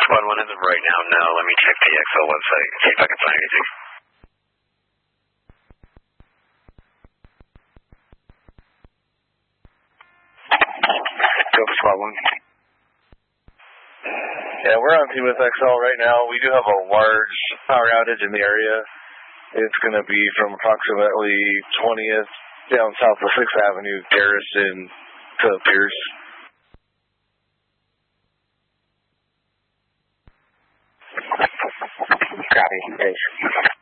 Squad 1 as of right now, no. Let me check the XL website and see if I can find anything. Go for Squad 1. Yeah, we're on T-With XL right now. We do have a large power outage in the area. It's going to be from approximately 20th down south of 6th Avenue, Garrison to Pierce. Copy. Thanks.